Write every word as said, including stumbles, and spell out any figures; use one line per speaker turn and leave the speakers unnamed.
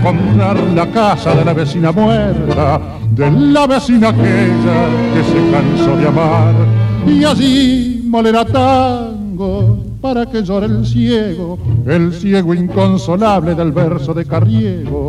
encontrar la casa de la vecina muerta, de la vecina aquella que se cansó de amar, y allí molerá tango para que llore el ciego, el ciego inconsolable del verso de Carriego.